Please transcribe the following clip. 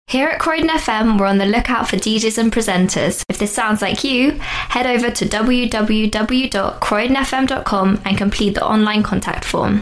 Here at Croydon FM, we're on the lookout for DJs and presenters. If this sounds like you, head over to www.croydonfm.com and complete the online contact form.